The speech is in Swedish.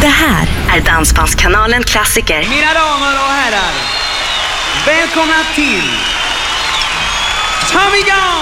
Det här är Dansbandskanalen Klassiker. Mina damer och herrar, välkomna till Tommy Gunn!